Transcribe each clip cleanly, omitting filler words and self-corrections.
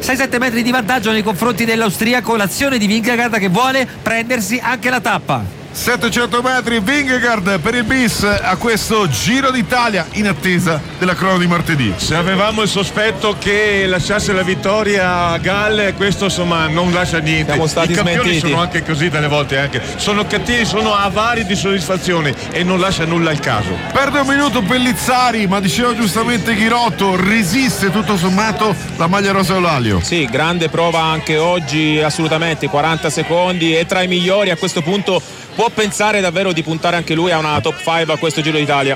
6-7 metri di vantaggio nei confronti dell'austriaco, l'azione di Vingegaard che vuole prendersi anche la tappa. 700 metri Vingegaard per il bis a questo Giro d'Italia in attesa della crono di martedì. Se avevamo il sospetto che lasciasse la vittoria a Galle, questo insomma non lascia niente. Siamo stati i campioni smentiti. sono anche così delle volte, anche sono cattivi, sono avari di soddisfazioni e non lascia nulla al caso. Perde un minuto Pellizzari, ma diceva giustamente Ghirotto, resiste tutto sommato la maglia rosa Eulalia. Sì, grande prova anche oggi, assolutamente, 40 secondi, è tra i migliori. A questo punto può pensare davvero di puntare anche lui a una top 5 a questo Giro d'Italia.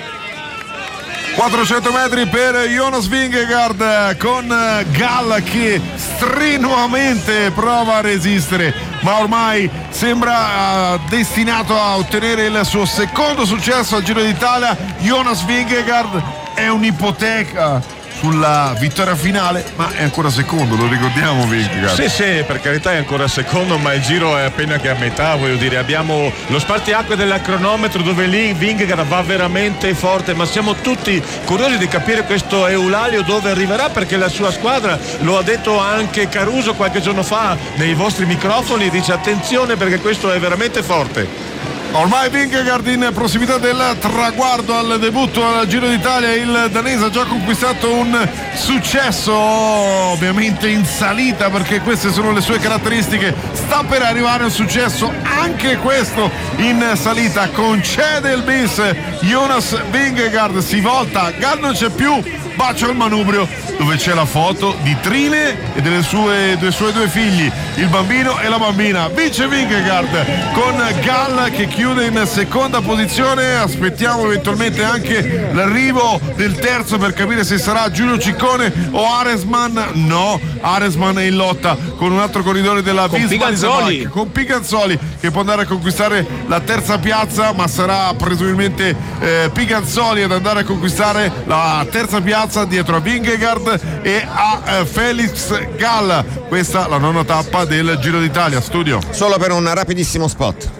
400 metri per Jonas Vingegaard con Gall che strenuamente prova a resistere, ma ormai sembra destinato a ottenere il suo secondo successo al Giro d'Italia. Jonas Vingegaard è un'ipoteca sulla vittoria finale, ma è ancora secondo, lo ricordiamo Vingegaard. Sì, per carità è ancora secondo, ma il giro è appena che a metà, voglio dire, abbiamo lo spartiacque del cronometro dove lì Vingegaard va veramente forte, ma siamo tutti curiosi di capire questo Eulalio dove arriverà, perché la sua squadra, lo ha detto anche Caruso qualche giorno fa nei vostri microfoni, dice attenzione perché questo è veramente forte. Ormai Vingegaard in prossimità del traguardo al debutto al Giro d'Italia, il danese ha già conquistato un successo ovviamente in salita perché queste sono le sue caratteristiche, sta per arrivare un successo anche questo in salita, concede il bis Jonas Vingegaard, si volta, Gall non c'è più, bacio al manubrio dove c'è la foto di Trine e dei suoi due figli, il bambino e la bambina. Vince Vingegaard con Gall che chiude in seconda posizione, aspettiamo eventualmente anche l'arrivo del terzo per capire se sarà Giulio Ciccone o Aresman. No, Aresman è in lotta con un altro corridore della Visma con Piganzoli che può andare a conquistare la terza piazza, ma sarà presumibilmente Piganzoli ad andare a conquistare la terza piazza dietro a Vingegaard e a Felix Gall. Questa la nona tappa del Giro d'Italia. Studio solo per un rapidissimo spot.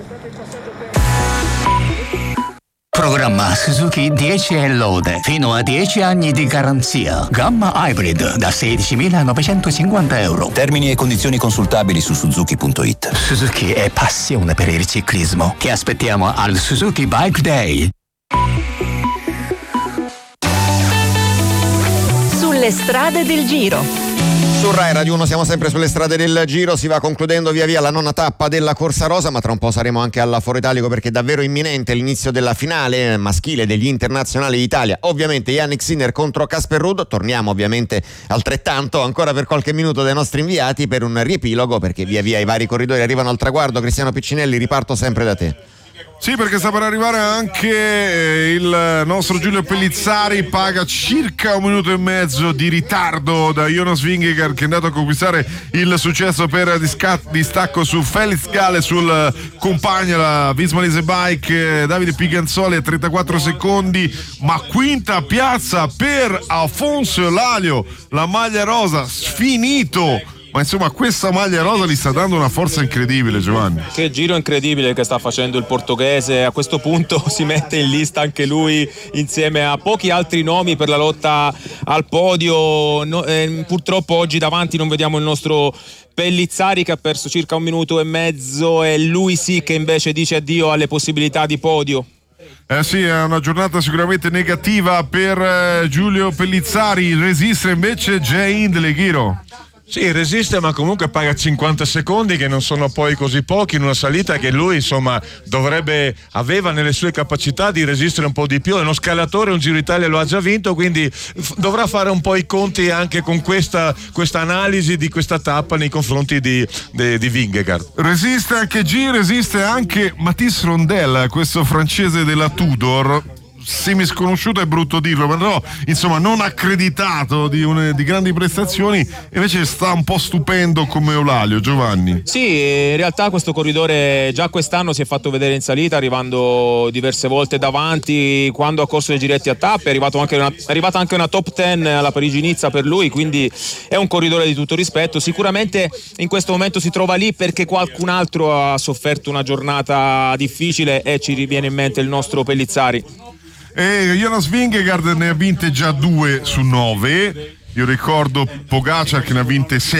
Programma Suzuki 10 e lode, fino a 10 anni di garanzia. Gamma Hybrid da 16.950 euro. Termini e condizioni consultabili su Suzuki.it. Suzuki è passione per il ciclismo. Ti aspettiamo al Suzuki Bike Day. Sulle strade del Giro. Su Rai Radio 1 siamo sempre sulle strade del Giro, si va concludendo via via la nona tappa della Corsa Rosa, ma tra un po' saremo anche alla Foro Italico perché è davvero imminente l'inizio della finale maschile degli internazionali d'Italia. Ovviamente Yannick Sinner contro Casper Ruud, torniamo ovviamente altrettanto ancora per qualche minuto dai nostri inviati per un riepilogo perché via via i vari corridori arrivano al traguardo. Cristiano Piccinelli, riparto sempre da te. Sì, perché sta per arrivare anche il nostro Giulio Pellizzari, paga circa un minuto e mezzo di ritardo da Jonas Vingegaard che è andato a conquistare il successo per distacco su Felix Gall e sul compagno la Visma Lease Bike Davide Piganzoli a 34 secondi, ma quinta piazza per Alfonso Eulalia, la maglia rosa, sfinito. Ma insomma questa maglia rosa gli sta dando una forza incredibile, Giovanni. Che giro incredibile che sta facendo il portoghese, a questo punto si mette in lista anche lui insieme a pochi altri nomi per la lotta al podio. Purtroppo oggi davanti non vediamo il nostro Pellizzari che ha perso circa un minuto e mezzo e lui sì che invece dice addio alle possibilità di podio. Sì, è una giornata sicuramente negativa per Giulio Pellizzari, resiste invece Jay Hindley, Ghiro. Sì, resiste, ma comunque paga 50 secondi che non sono poi così pochi in una salita che lui insomma aveva nelle sue capacità di resistere un po' di più. È uno scalatore, un Giro Italia lo ha già vinto, quindi dovrà fare un po' i conti anche con questa analisi di questa tappa nei confronti di Vingegaard. Resiste anche resiste anche Mathis Rondel, questo francese della Tudor. Semi sconosciuto, è brutto dirlo, ma no, insomma non accreditato di grandi prestazioni, invece sta un po' stupendo come Eulalia, Giovanni. Sì, in realtà questo corridore già quest'anno si è fatto vedere in salita, arrivando diverse volte davanti quando ha corso dei giretti a tappe, è arrivata anche una top 10 alla Parigi-Nizza per lui, quindi è un corridore di tutto rispetto. Sicuramente in questo momento si trova lì perché qualcun altro ha sofferto una giornata difficile e ci viene in mente il nostro Pellizzari. E Jonas Vingegaard ne ha vinte già 2 su 9. Io ricordo Pogacar che ne ha vinte 6.